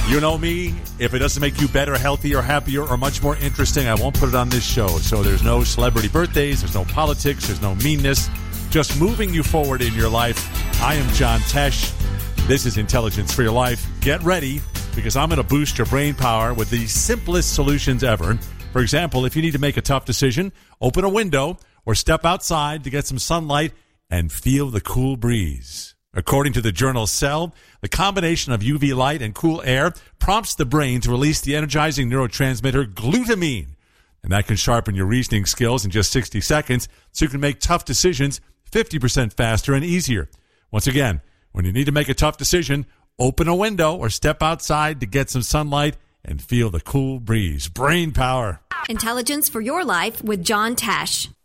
You know me, if it doesn't make you better, healthier, happier, or much more interesting, I won't put it on this show. So there's no celebrity birthdays, there's no politics, there's no meanness, just moving you forward in your life. I am John Tesh. This is Intelligence for Your Life. Get ready, because I'm going to boost your brain power with the simplest solutions ever. For example, if you need to make a tough decision, open a window or step outside to get some sunlight and feel the cool breeze. According to the journal Cell, the combination of UV light and cool air prompts the brain to release the energizing neurotransmitter glutamine. And that can sharpen your reasoning skills in just 60 seconds, so you can make tough decisions 50% faster and easier. Once again, when you need to make a tough decision, open a window or step outside to get some sunlight and feel the cool breeze. Brain power. Intelligence for Your Life with John Tesh.